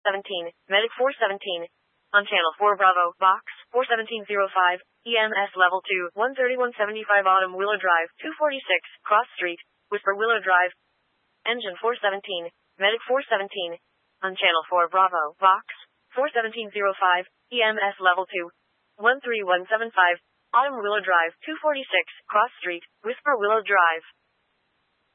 17, Medic 417. On Channel 4 Bravo, Box, 41705, EMS Level 2, 13175 Autumn Willow Drive, 246, Cross Street, Whisper Willow Drive. Engine 417, Medic 417. On Channel 4 Bravo, Box, 41705, EMS Level 2, 13175, Autumn Willow Drive, 246, Cross Street, Whisper Willow Drive.